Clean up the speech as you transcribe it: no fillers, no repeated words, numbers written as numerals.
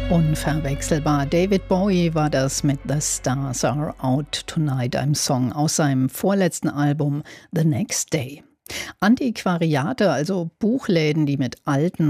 Unverwechselbar. David Bowie war das mit The Stars Are Out Tonight, einem Song aus seinem vorletzten Album The Next Day. Antiquariate, also Buchläden, die mit alten